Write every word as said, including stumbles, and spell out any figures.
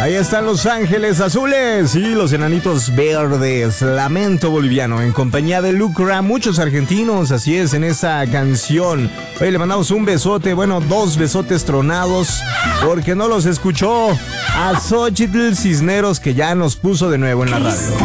Ahí están Los Ángeles Azules y los Enanitos Verdes. Lamento boliviano en compañía de Lucra. Muchos argentinos, así es, en esta canción. Oye, le mandamos un besote, bueno, dos besotes tronados, porque no los escuchó a Xochitl Cisneros, que ya nos puso de nuevo en la radio.